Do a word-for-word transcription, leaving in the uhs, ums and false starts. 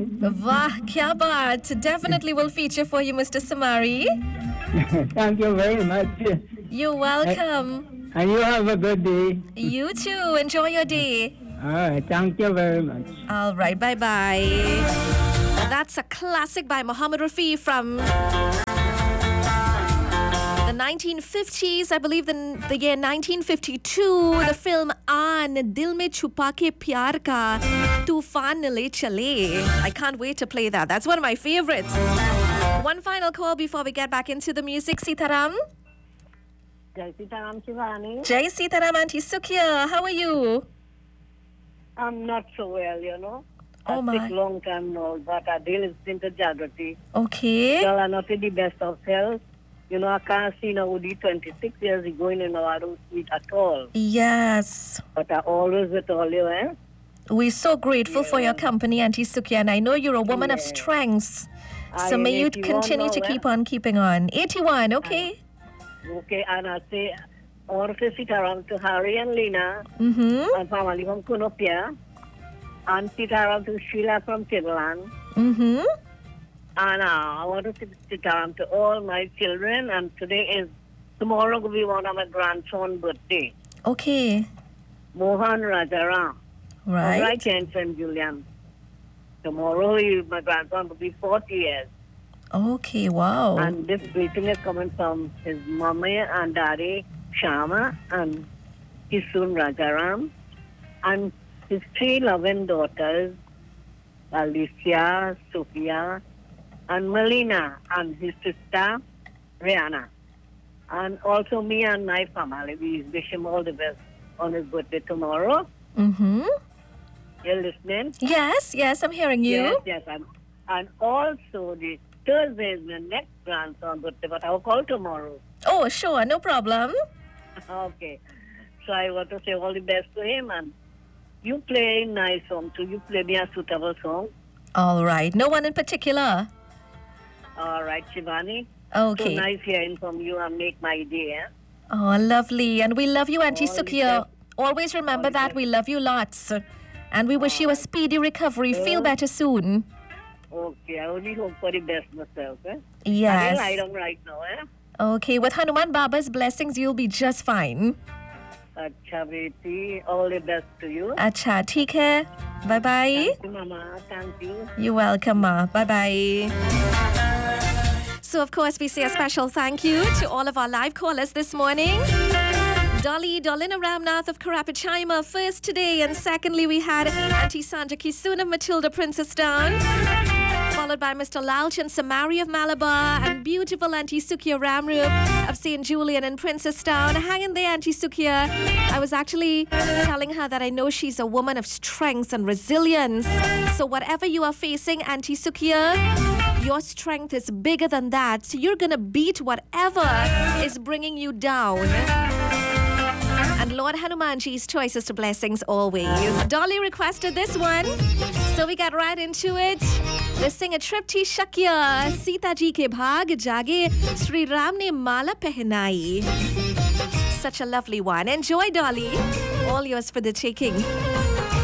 Wah, kya baat. Definitely will feature for you, Mister Samari. Thank you very much. You're welcome. And you have a good day. You too. Enjoy your day. All right. Thank you very much. All right. Bye-bye. That's a classic by Muhammad Rafi from the nineteen fifties. I believe the, the year nineteen fifty-two. The film Aan, Dil Mein Chupa Ke Pyar Ka Tufan Le Chale. I can't wait to play that. That's one of my favorites. One final call before we get back into the music. Sitaram. Jai Sitaram Shivani. Jai Sitaram, Auntie Sukhya. How are you? I'm not so well, you know. Oh, I my. sick long time now, but I deal with into Jagrati. Okay. Girl, I'm not in the best of health. You know, I can't see now the twenty-six years ago in now, I don't see it at all. Yes. But I always with all you, eh? We're so grateful Yeah. for your company, Auntie Sukhya, and I know you're a woman of Yeah. strength. I So am may you eighty-one continue now, to eh? keep on keeping on. eighty-one, okay? Okay, and I say, I want to sit around to Harry and Lena, Mm-hmm. and family from Kunopia, and sit around to Sheila from Timberland. Mm-hmm. And uh, I want to sit, sit around to all my children, and today is, tomorrow will be one of my grandson's birthday, Okay. Mohan Rajaram. Right. Right here in Saint Julian. Tomorrow, he, my grandson will be forty years. Okay, wow. And this greeting is coming from his mommy and daddy, Shama, and his son Rajaram, and his three loving daughters, Alicia, Sophia, and Melina, and his sister, Rihanna. And also me and my family. We wish him all the best on his birthday tomorrow. Mm-hmm. You're listening? Yes, yes, I'm hearing you. Yes, yes. And, and also the Thursday is my next grandson birthday, but I'll call tomorrow. Oh, sure, no problem. Okay. So I want to say all the best to him, and you play a nice song too. You play me a suitable song. All right. No one in particular. All right, Shivani. Okay. So nice hearing from you and make my day. Eh? Oh, lovely. And we love you, Auntie All the Sukhya. best. Always remember All the that best. we love you lots. And we wish you a speedy recovery. Feel better soon. Okay, I only hope for the best myself. Eh? I Yes. will lie down right now. Eh? Okay, with Hanuman Baba's blessings, you'll be just fine. Acha beti, all the best to you. Acha, theek hai. Bye-bye. Thank you, Mama. Thank you. You're welcome, Ma. Bye-bye. So, of course, we say a special thank you to all of our live callers this morning. Dolly Dolina Ramnath of Karapachaima first today, and secondly we had Auntie Sandra Kisun of Matilda Princesstown, followed by Mister Lalchan Samari of Malabar, and beautiful Auntie Sukhya Ramrup of Saint Julian in Princesstown. Hang in there, Auntie Sukhya. I was actually telling her that I know she's a woman of strength and resilience. So whatever you are facing, Auntie Sukhya, your strength is bigger than that. So you're gonna beat whatever is bringing you down. And Lord Hanumanji's choices to blessings always. Dolly requested this one, so we got right into it. The singer Tripti Shakya, Sita ji ke bhag jage, Sri Ram ne mala pehnai. Such a lovely one. Enjoy, Dolly. All yours for the taking.